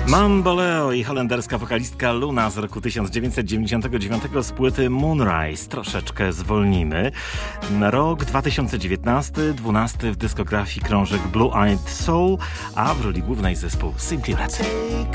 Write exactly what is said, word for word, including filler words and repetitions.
Mamboleo i holenderska wokalistka Luna z roku tysiąc dziewięćset dziewięćdziesiątego dziewiątego z płyty Moonrise. Troszeczkę zwolnimy. Rok dwa tysiące dziewiętnasty, dwunasty w dyskografii krążek Blue Eyed Soul, a w roli głównej zespół Simply Red.